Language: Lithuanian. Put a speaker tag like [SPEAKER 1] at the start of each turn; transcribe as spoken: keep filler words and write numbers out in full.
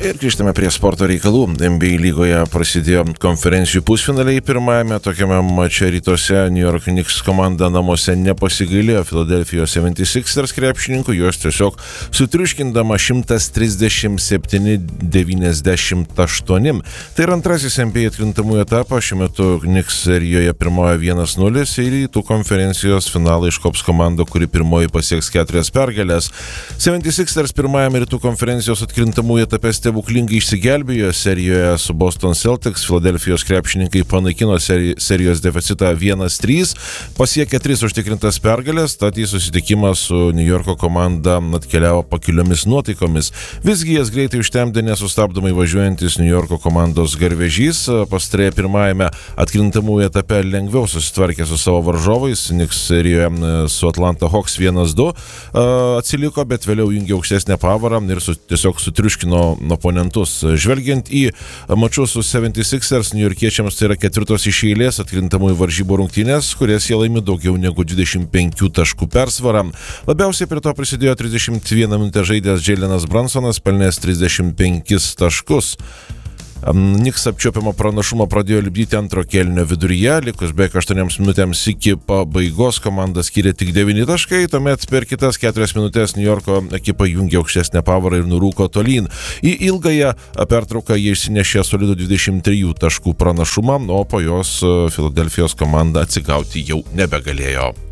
[SPEAKER 1] Ir grįžtame prie sporto reikalų. N B A lygoje prasidėjo konferencijų pusfinaliai. Pirmajame tokiame mače rytuose New York Knicks komanda namuose nepasigailėjo Philadelphijos seventy-sixers krepšininkų, juos tiesiog sutriuškindama šimtas trisdešimt septyni devyniasdešimt aštuoni. Tai yra antrasis N B A atkrintamųjų etapas. Šiuo metu Knicks serijoje pirmoja vienas nulis ir rytų konferencijos finalą iškops komanda, kuri pirmoji pasieks keturias pergalės. seventy-sixers pirmajame rytų konferencijos atkrintamųjų etape stebuklingai išsigelbėjo serijoje su Boston Celtics. Philadelphijos krepšininkai panaikino seri- serijos deficitą vienas trys, pasiekė tris užtikrintas pergalės, tad į susitikimą su New Yorko komanda atkeliavo pakiliomis nuotaikomis. Visgi jas greitai užtemdė nesustabdomai važiuojantis New Yorko komandos garvežys. Pastarėje pirmajame atkrintamųjų etape lengviau susitvarkė su savo varžovais. Knicks serijoje su Atlanta Hawks vienas du atsiliko, bet vėliau jungė aukštesnę pavarą ir su, tiesiog sutriuškino oponentus. Žvelgiant į mačius su seventy-sixers, niujorkiečiams tai yra ketvirtos iš eilės atkrintamųjų varžybų rungtynės, kurias jie laimi daugiau negu dvidešimt penkių taškų persvarą. Labiausiai prie to prisidėjo trisdešimt vieną minutę žaidęs Jalenas Brunsonas, pelnęs trisdešimt penkis taškus. Knicks apčiuopiamą pranašumą pradėjo lipdyti antro kėlinio viduryje, likus beveik aštuonioms minutėms iki pabaigos komanda skyrė tik devyni taškai, tuomet per kitas keturias minutės New Yorko ekipa jungė aukštesnę pavarą ir nurūko tolyn. Į ilgąją pertrauką jie išsinešė solidų dvidešimt trijų taškų pranašumą, o po jos Filadelfijos komanda atsigauti jau nebegalėjo.